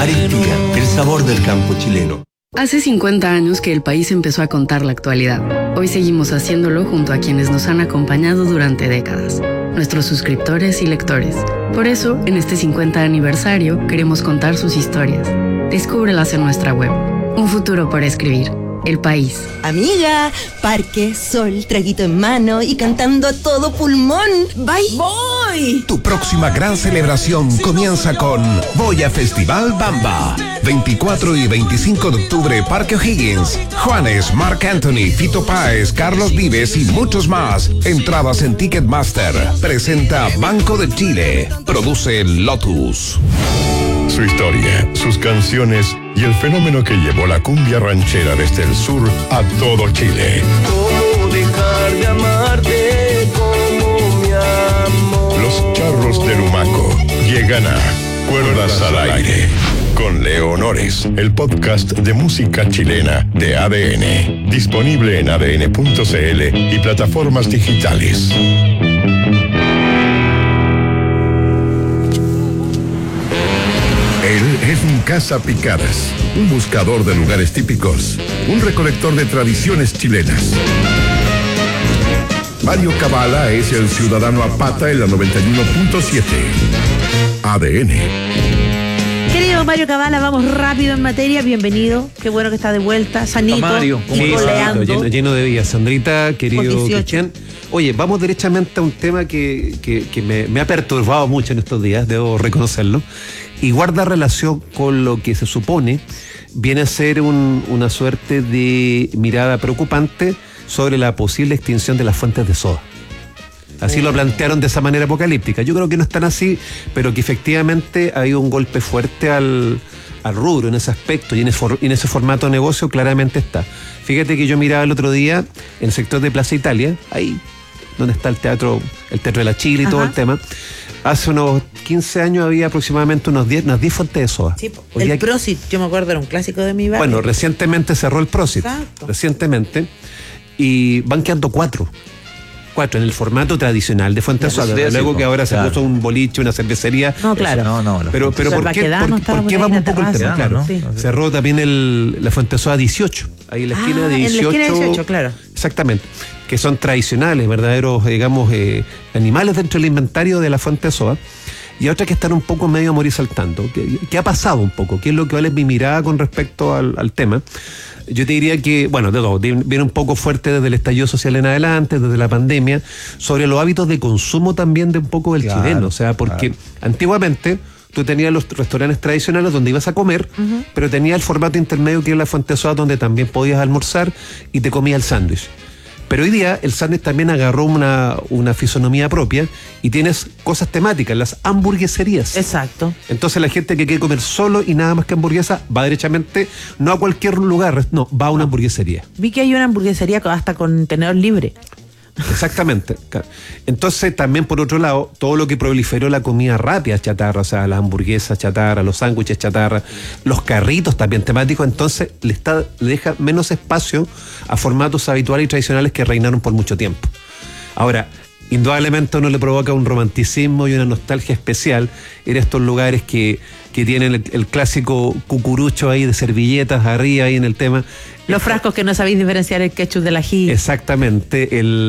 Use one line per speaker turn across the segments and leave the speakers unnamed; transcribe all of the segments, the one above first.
Arequipa, el sabor del campo chileno.
Hace 50 años que el país empezó a contar la actualidad. Hoy seguimos haciéndolo junto a quienes nos han acompañado durante décadas, nuestros suscriptores y lectores. Por eso, en este 50 aniversario, queremos contar sus historias. Descúbrelas en nuestra web. Un futuro por escribir. El País.
Amiga, parque, sol, traguito en mano y cantando a todo pulmón. ¡Bye! ¡Voy!
Tu próxima gran celebración comienza con Boya Festival Bamba. 24 y 25 de octubre, Parque O'Higgins. Juanes, Marc Anthony, Fito Páez, Carlos Vives y muchos más. Entradas en Ticketmaster. Presenta Banco de Chile. Produce Lotus.
Su historia, sus canciones y el fenómeno que llevó la cumbia ranchera desde el sur a todo Chile.
¿Cómo dejar de amarte como mi amor?
Los Charros del Humaco llegan a Cuerdas al Aire con Leo Honores, el podcast de música chilena de ADN, disponible en adn.cl y plataformas digitales. Él es un cazapicadas, un buscador de lugares típicos, un recolector de tradiciones chilenas. Mario Cabala es el ciudadano a pata en la 91.7. ADN.
Querido Mario Cabala, vamos rápido en materia. Bienvenido. Qué bueno que está de vuelta. Sanito.
Mario,
y coleando.
lleno de vida. Sandrita, querido Cristian. Oye, vamos derechamente a un tema que me ha perturbado mucho en estos días, debo reconocerlo, y guarda relación con lo que se supone viene a ser una suerte de mirada preocupante sobre la posible extinción de las fuentes de soda. Así lo plantearon de esa manera apocalíptica. Yo creo que no es tan así, pero que efectivamente ha habido un golpe fuerte al rubro en ese aspecto y en ese formato de negocio claramente está. Fíjate que yo miraba el otro día en el sector de Plaza Italia, ahí donde está el Teatro de la Chile y todo el tema. Hace unos 15 años había aproximadamente unas 10 fuentes de soda.
Sí, el Prosit, yo me acuerdo, era un clásico de mi barrio.
Bueno, recientemente cerró el Prosit.
Exacto.
Recientemente. Y van quedando cuatro en el formato tradicional de fuente de soda. Luego que ahora se puso un boliche, una cervecería.
No, claro.
Pero ¿por qué vamos un poco el tema? Claro.
Sí.
Cerró también la fuente de soda 18. Ahí en la esquina de 18.
En la esquina de 18, claro.
Exactamente. Que son tradicionales, verdaderos, digamos, animales dentro del inventario de la fuente de soda. Y otras que están un poco medio a morir saltando. ¿Qué ha pasado un poco? ¿Qué es lo que vale mi mirada con respecto al tema? Yo te diría que, bueno, de todo, viene un poco fuerte desde el estallido social en adelante, desde la pandemia, sobre los hábitos de consumo también de un poco del chileno. O sea, porque antiguamente tú tenías los restaurantes tradicionales donde ibas a comer, pero tenías el formato intermedio que era la fuente de soda donde también podías almorzar y te comías el sándwich. Pero hoy día el sándwich también agarró una fisonomía propia y tienes cosas temáticas, las hamburgueserías.
Exacto.
Entonces la gente que quiere comer solo y nada más que hamburguesa va derechamente, no a cualquier lugar, no, va a una hamburguesería.
Vi que hay una hamburguesería hasta con tenedor libre.
Exactamente. Entonces también por otro lado, todo lo que proliferó la comida rápida chatarra, o sea, las hamburguesas chatarra, los sándwiches chatarra, los carritos también temáticos, entonces le deja menos espacio a formatos habituales y tradicionales que reinaron por mucho tiempo. Ahora, indudablemente uno le provoca un romanticismo y una nostalgia especial en estos lugares que tienen el clásico cucurucho ahí de servilletas arriba ahí en el tema.
Los frascos que no sabéis diferenciar el ketchup del ají.
Exactamente,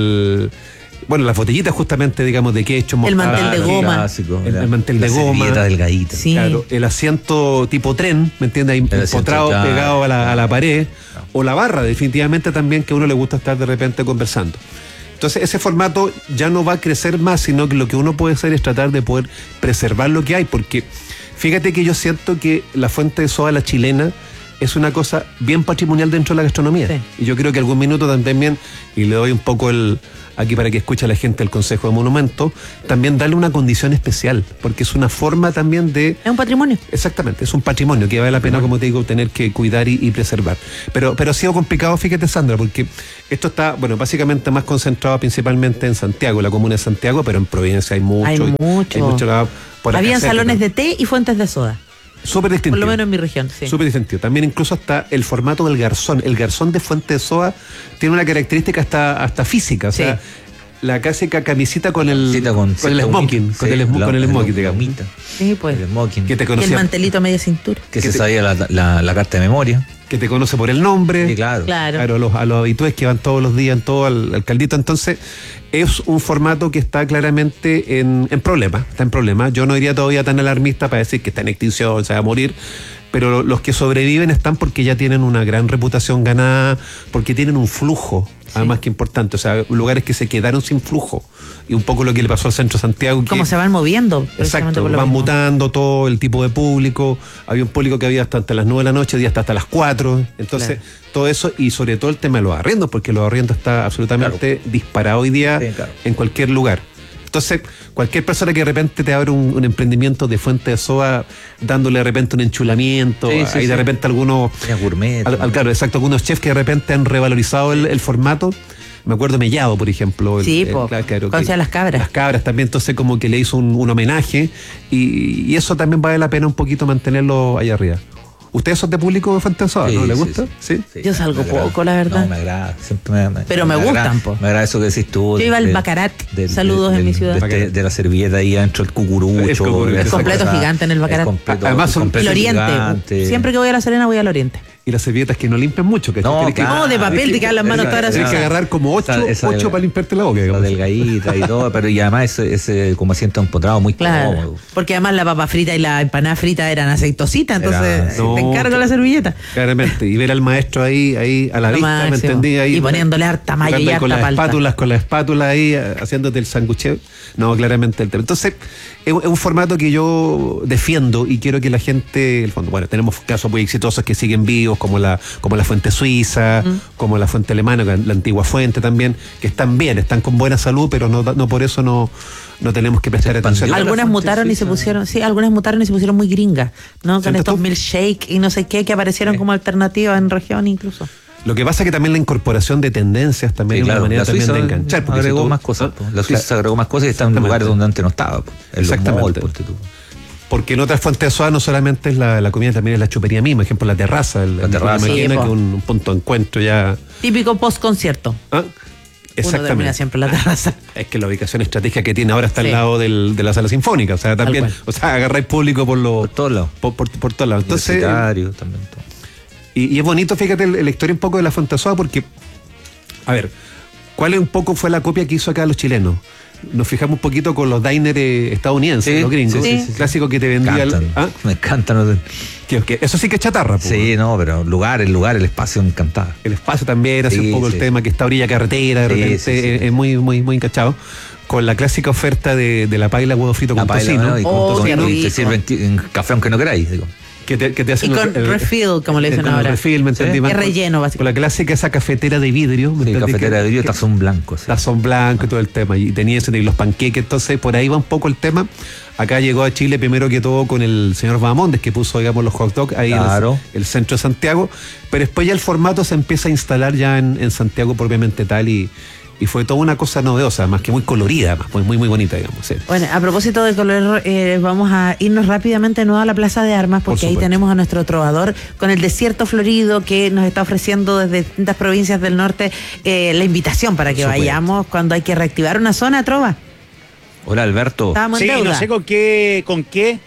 las botellitas justamente, digamos, de ketchup,
el mantel de goma.
Clásico,
el mantel de goma.
Servilleta delgadita.
Sí.
Claro, el asiento tipo tren, ¿me entiendes? Ahí empotrado, pegado a la pared. O la barra, definitivamente también, que a uno le gusta estar de repente conversando. Entonces ese formato ya no va a crecer más, sino que lo que uno puede hacer es tratar de poder preservar lo que hay, porque fíjate que yo siento que la fuente de soda, la chilena, es una cosa bien patrimonial dentro de la gastronomía.
Sí.
Y yo creo que algún minuto también, y le doy un poco aquí para que escuche a la gente el Consejo de Monumento, también darle una condición especial, porque es una forma también de...
Es un patrimonio.
Exactamente, es un patrimonio que vale la pena, como te digo, tener que cuidar y preservar. Pero ha sido complicado, fíjate, Sandra, porque esto está, básicamente más concentrado principalmente en Santiago, la comuna de Santiago, pero en Providencia hay mucho.
Hay mucho. Habían salones de té y fuentes de soda.
Súper distintivo.
Por lo menos en mi región, sí.
Súper distintivo. También incluso hasta el formato del garzón. El garzón de fuente de soda tiene una característica hasta física. O sea, La clásica camisita con el
Camisita
con el smoking,
sí,
con el smoking, digamos.
Sí, pues.
El smoking.
Que te
Y el
conocía,
mantelito a media cintura.
Que se sabía la carta de memoria.
que te conoce por el nombre.
Sí, claro.
Claro.
Claro, a los habitués que van todos los días en todo al caldito. Entonces, es un formato que está claramente en problemas. Está en problemas. Yo no iría todavía tan alarmista para decir que está en extinción, se va a morir. Pero los que sobreviven están porque ya tienen una gran reputación ganada, porque tienen un flujo, además que importante. O sea, lugares que se quedaron sin flujo. Y un poco lo que le pasó al centro de Santiago.
Cómo se van moviendo.
Exacto,
por lo
van
mismo.
mutando todo el tipo de público. Había un público que había hasta las 9 de la noche, día hasta las 4. Entonces, todo eso, y sobre todo el tema de los arriendos, porque los arriendos está absolutamente disparado hoy día en cualquier lugar. Entonces, cualquier persona que de repente te abre un emprendimiento de fuente de soja, dándole de repente un enchulamiento, de repente algunos...
gourmet.
Claro, exacto, algunos chefs que de repente han revalorizado el formato. Me acuerdo Mellado, por ejemplo.
Conocía las cabras.
Las cabras también, entonces como que le hizo un homenaje y eso también vale la pena un poquito mantenerlo allá arriba. ¿Ustedes son de público de fuente de soja, no? ¿Les gusta? Sí.
Yo salgo poco, la verdad.
No, me agrada.
Pero me gustan, po.
Me agrada eso que decís tú.
Yo iba al Bacarat. Saludos en mi ciudad.
De la servilleta ahí adentro el cucurucho.
El completo gigante en el Bacarat.
Además son
el Oriente. Siempre que voy a La Serena voy al Oriente.
Y las servilletas que no limpian mucho. Que
no, de papel, te quedan las manos todas.
Tienes que agarrar como 8 para limpiarte la boca.
La delgadita y todo, pero y además ese como asiento empotrado muy cómodo.
Porque además la papa frita y la empanada frita eran aceitositas, entonces te encargo la servilleta.
Claramente, y ver al maestro ahí a la vista, ¿me entendí? Ahí,
y poniéndole harta mayo y harta palta.
Con las espátulas ahí, haciéndote el sangucheo. No, claramente el tema. Entonces, es un formato que yo defiendo y quiero que la gente, el fondo, bueno, tenemos casos muy exitosos que siguen vivos, como la fuente suiza, como la fuente alemana, la antigua fuente también, que están bien, están con buena salud, pero no por eso no tenemos que prestar atención.
Algunas mutaron y se pusieron, muy gringas, ¿no? Con estos milkshake y no sé qué, que aparecieron como alternativa en región incluso.
Lo que pasa es que también la incorporación de tendencias también es una manera también de enganchar.
Agregó más cosas. La Suiza agregó más cosas y está en lugares donde antes no estaba.
Exactamente. Porque en otras fuentes de soja no solamente es la comida, también es la chupería misma. Por ejemplo, la terraza. La terraza. Que es un punto de encuentro ya.
Típico post-concierto.
Exactamente.
Uno termina siempre en la terraza.
Es que la ubicación estratégica que tiene ahora está al lado de la sala sinfónica. O sea, también, agarráis público por todos lados. Por todos lados. Entonces,
también todo.
Y es bonito, fíjate, la historia un poco de la fuente de soja, porque, a ver, ¿cuál un poco fue la copia que hizo acá los chilenos? Nos fijamos un poquito con los diners estadounidenses, los gringos. Clásico que te vendía.
Me encantan.
Eso sí que es chatarra.
Sí, no, pero el lugar, el espacio me encantaba.
El espacio también, hace un poco el tema que está a orilla carretera, de repente es muy, muy, muy encachado. Con la clásica oferta de la paila huevo frito con tocino.
Y te sirven en café aunque no queráis, digo.
Que te hacen
y con refill, como le dicen ahora.
Refill, ¿me entendí?
Es relleno, básicamente.
Con la clásica esa cafetera de vidrio.
Cafetera de vidrio, tazón blanco.
Tazón blanco y todo el tema. Y tenía ese de los panqueques, entonces por ahí va un poco el tema. Acá llegó a Chile primero que todo con el señor Bahamondes, que puso, digamos, los hot dogs ahí en el centro de Santiago. Pero después ya el formato se empieza a instalar ya en Santiago propiamente tal y fue toda una cosa novedosa, más que muy colorida, muy, muy bonita, digamos. Sí.
Bueno, a propósito de color, vamos a irnos rápidamente de nuevo a la Plaza de Armas, porque ahí tenemos a nuestro trovador con el desierto florido que nos está ofreciendo desde distintas provincias del norte la invitación para que vayamos cuando hay que reactivar una zona, Trova.
Hola, Alberto.
Estábamos en deuda.
No sé con qué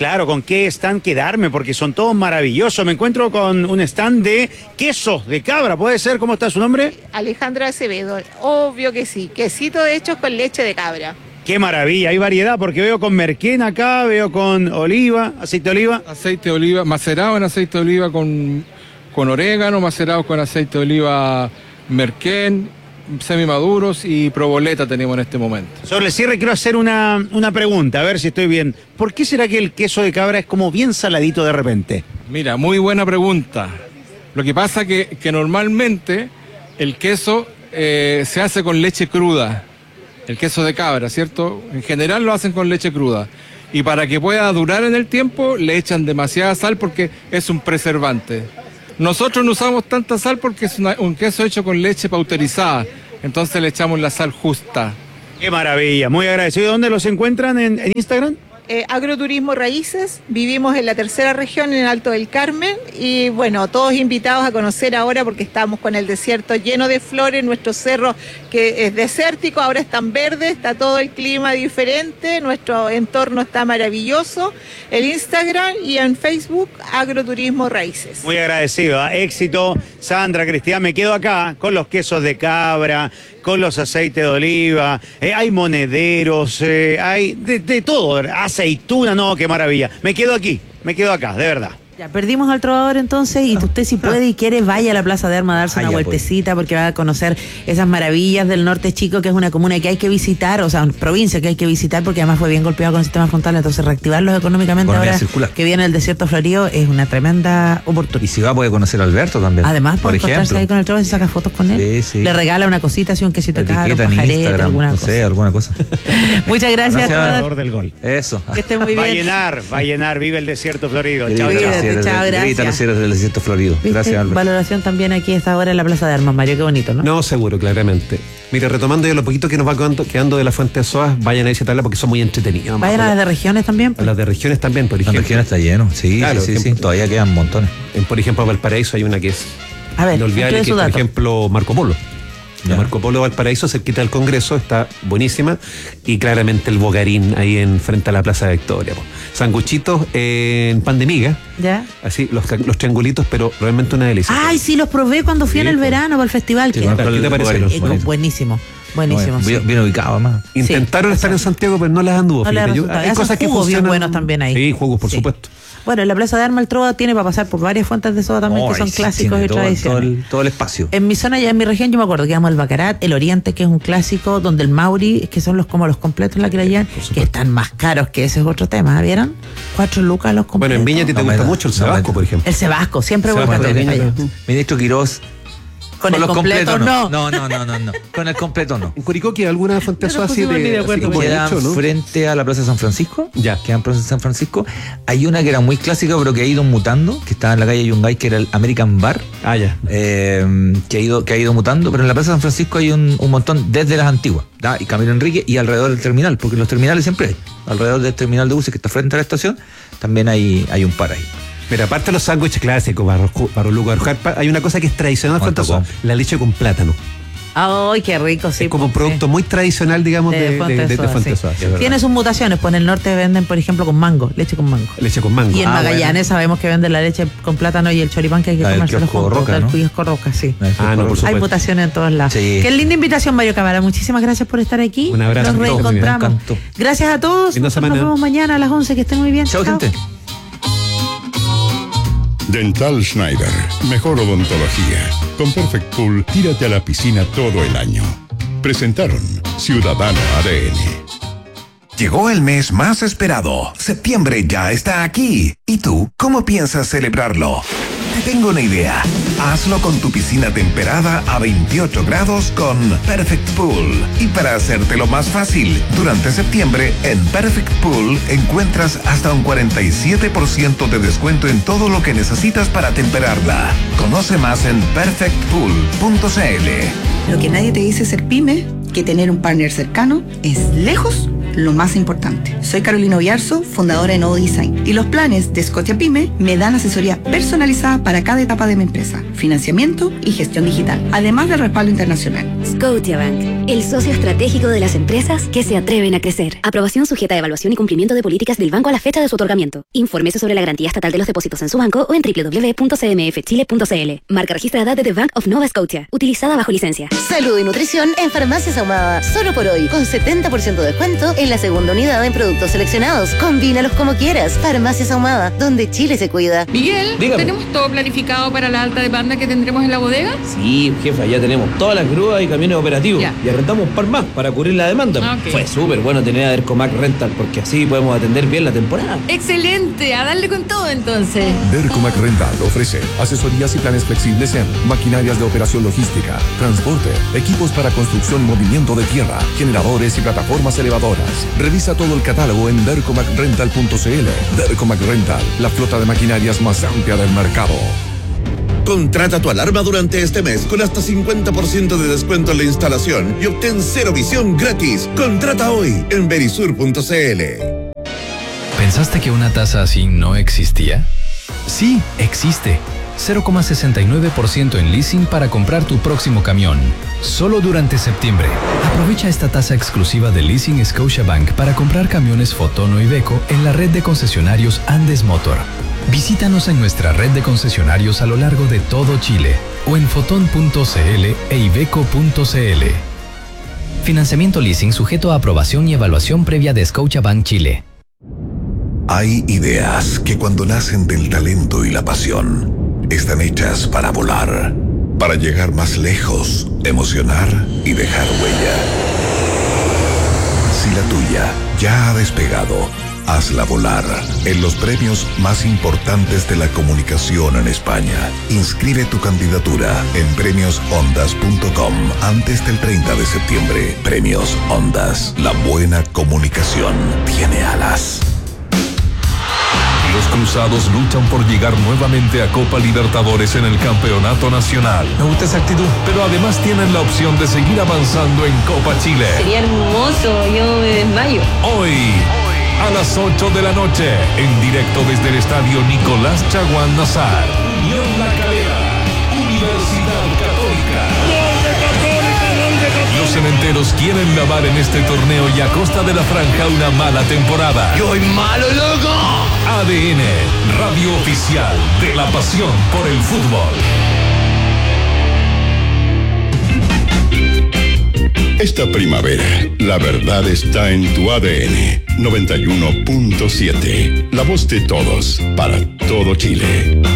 stand quedarme, porque son todos maravillosos. Me encuentro con un stand de queso de cabra, ¿puede ser? ¿Cómo está su nombre?
Alejandra Acevedo, obvio que sí. Quesito hecho con leche de cabra.
Qué maravilla, hay variedad, porque veo con merquén acá, veo con oliva, aceite de oliva.
Aceite de oliva, macerado en aceite de oliva con orégano, macerado con aceite de oliva merquén, semimaduros y proboleta tenemos en este momento.
Sobre el cierre quiero hacer una pregunta, a ver si estoy bien. ¿Por qué será que el queso de cabra es como bien saladito de repente?
Mira, muy buena pregunta. Lo que pasa que normalmente el queso se hace con leche cruda, el queso de cabra, ¿cierto? En general lo hacen con leche cruda. Y para que pueda durar en el tiempo le echan demasiada sal porque es un preservante. Nosotros no usamos tanta sal porque es un queso hecho con leche pauterizada, entonces le echamos la sal justa.
Qué maravilla, muy agradecido. ¿Dónde los encuentran en Instagram?
Agroturismo Raíces, vivimos en la tercera región, en el Alto del Carmen, y bueno, todos invitados a conocer ahora porque estamos con el desierto lleno de flores, nuestro cerro que es desértico, ahora es tan verde, está todo el clima diferente, nuestro entorno está maravilloso, el Instagram y en Facebook, Agroturismo Raíces.
Muy agradecido, éxito. Sandra, Cristian, me quedo acá con los quesos de cabra, con los aceites de oliva, hay monederos, hay de todo, aceituna, no, qué maravilla. Me quedo acá, de verdad.
Ya, perdimos al trovador entonces, y usted si puede y quiere, vaya a la Plaza de Armas a darse una vueltecita, porque va a conocer esas maravillas del norte chico, que es una comuna que hay que visitar, o sea, una provincia que hay que visitar, porque además fue bien golpeado con el sistema frontal, entonces reactivarlos económicamente ahora que viene el desierto florido es una tremenda oportunidad.
Y si va puede conocer a Alberto también.
Además, puede acostarse ahí con el trovador y saca fotos con él. Sí, sí. Le regala una cosita, así un quesito caro, pajarete, alguna cosa.
No sé, alguna cosa.
Muchas gracias a todos.
Del gol.
Eso.
Que esté muy bien.
Va a llenar, vive el desierto florido. Chao,
chao, gracias.
Los cielos del desierto florido. Gracias, Álvaro.
Valoración también aquí a esta hora en la Plaza de Armas, Mario, qué bonito, ¿no?
No, seguro, claramente. Mire, retomando ya lo poquito que nos va quedando de la Fuente de Soas, vayan a visitarla porque son muy entretenidas.
Vayan a las de regiones también.
A las de regiones también, por ejemplo.
La región está lleno, sí, claro, sí. Todavía quedan montones.
Por ejemplo, Valparaíso hay una que es
inolvidable,
que es, por ejemplo, Marco Polo. La Marco Polo Valparaíso, cerquita del Congreso, está buenísima. Y claramente el Bogarín ahí frente a la Plaza de Victoria. Sanguchitos en pan de miga.
Ya.
Así, los triangulitos, pero realmente una delicia.
Ay, sí, los probé cuando fui en el verano para el festival.
¿Qué te parecieron?
Buenísimo. Buenísimo.
Bien ubicado, además.
Intentaron estar en Santiago, pero no les anduvo.
Hay cosas que funcionan bien buenos también ahí.
Sí, juegos, por supuesto.
Bueno, en la Plaza de Armas el Trova tiene para pasar por varias fuentes de soda también, que son clásicos y tradicionales.
Todo el espacio.
En mi zona, ya en mi región, yo me acuerdo que íbamos al Bacarat, el Oriente, que es un clásico, donde el Mauri, que son como los completos la Crayán, que están más caros, que ese es otro tema, ¿vieron? 4 lucas los completos.
Bueno, en Viña te gusta mucho el Cebasco, por ejemplo.
El Cebasco, siempre vuelvo a tener.
Ministro Quirós.
Con el completo no.
No. Con el completo no.
¿En Curicoqui alguna fuente así de acuerdo?
Quedan frente a la Plaza de San Francisco.
Ya.
Quedan Plaza de San Francisco. Hay una que era muy clásica, pero que ha ido mutando, que estaba en la calle Yungay, que era el American Bar.
Ah, ya.
Que ha ido mutando, pero en la Plaza de San Francisco hay un montón desde las antiguas, ¿da? Y Camilo Enrique y alrededor del terminal, porque en los terminales siempre hay. Alrededor del terminal de buses que está frente a la estación, también hay un par ahí.
Mira, aparte de los sándwiches clásicos, Barroluco, Arjarpa, hay una cosa que es tradicional, la leche con plátano.
¡Ay, qué rico! Sí,
es como un producto muy tradicional, digamos, de Fuente Soa.
Tiene sus mutaciones, pues en el norte venden, por ejemplo, con mango, leche con mango.
Leche con mango.
Y en Magallanes sabemos que venden la leche con plátano y el choripán, que hay que comérselo juntos. El kiosco Roca, sí.
No, por supuesto.
Hay mutaciones en todos lados. Sí. Qué linda invitación, Mario Cabara. Muchísimas gracias por estar aquí.
Un abrazo.
Nos reencontramos. Gracias a todos. Nos vemos mañana a las 11. Que estén muy bien.
Chao, gente.
Dental Schneider, mejor odontología. Con Perfect Pool, tírate a la piscina todo el año. Presentaron Ciudadano ADN.
Llegó el mes más esperado. Septiembre ya está aquí. ¿Y tú, cómo piensas celebrarlo? Te tengo una idea. Hazlo con tu piscina temperada a 28 grados con Perfect Pool. Y para hacértelo más fácil, durante septiembre en Perfect Pool encuentras hasta un 47% de descuento en todo lo que necesitas para temperarla. Conoce más en perfectpool.cl.
Lo que nadie te dice ser pyme, que tener un partner cercano es lejos lo más importante. Soy Carolina Oyarzo, fundadora de Novo Design, y los planes de Scotia Pyme me dan asesoría personalizada para cada etapa de mi empresa, financiamiento y gestión digital, además del respaldo internacional.
Scotiabank, el socio estratégico de las empresas que se atreven a crecer. Aprobación sujeta a evaluación y cumplimiento de políticas del banco a la fecha de su otorgamiento. Infórmese sobre la garantía estatal de los depósitos en su banco o en www.cmfchile.cl. Marca registrada de The Bank of Nova Scotia, utilizada bajo licencia.
Salud y nutrición en Farmacias Ahumada, solo por hoy, con 70% de descuento en la segunda unidad en productos seleccionados. Combínalos como quieras. Farmacias Ahumada, donde Chile se cuida.
Miguel, dígame. ¿Tenemos todo planificado para la alta demanda que tendremos en la bodega?
Sí, jefa, ya tenemos todas las grúas y camiones operativos. Ya. Y arrendamos un par más para cubrir la demanda. Okay. Fue súper bueno tener a Dercomac Rental porque así podemos atender bien la temporada.
¡Excelente! A darle con todo entonces.
Dercomac Rental ofrece asesorías y planes flexibles en maquinarias de operación logística, transporte, equipos para construcción y movimiento de tierra, generadores y plataformas elevadoras. Revisa todo el catálogo en dercomacrental.cl. Dercomac Rental, la flota de maquinarias más amplia del mercado.
Contrata tu alarma durante este mes con hasta 50% de descuento en la instalación y obtén cero visión gratis. Contrata hoy en verisur.cl.
¿Pensaste que una tasa así no existía? Sí, existe. 0,69% en leasing para comprar tu próximo camión. Solo durante septiembre. Aprovecha esta tasa exclusiva de Leasing Scotiabank para comprar camiones Foton o Iveco en la red de concesionarios Andes Motor. Visítanos en nuestra red de concesionarios a lo largo de todo Chile o en foton.cl e iveco.cl. Financiamiento leasing sujeto a aprobación y evaluación previa de Scotiabank Chile.
Hay ideas que cuando nacen del talento y la pasión, están hechas para volar, para llegar más lejos, emocionar y dejar huella. Si la tuya ya ha despegado, hazla volar en los premios más importantes de la comunicación en España. Inscribe tu candidatura en premiosondas.com antes del 30 de septiembre. Premios Ondas. La buena comunicación tiene alas.
Los Cruzados luchan por llegar nuevamente a Copa Libertadores en el Campeonato Nacional.
Me gusta esa actitud.
Pero además tienen la opción de seguir avanzando en Copa Chile.
Sería hermoso, yo me desmayo.
Hoy, a las 8 de la noche, en directo desde el estadio Nicolás Chaguán Nazar. Unión La Calera, Universidad Católica. Los cementeros quieren lavar en este torneo y a costa de la franja una mala temporada.
¡Yo soy malo, loco!
ADN, radio oficial de la pasión por el fútbol.
Esta primavera, la verdad está en tu ADN 91.7. La voz de todos, para todo Chile.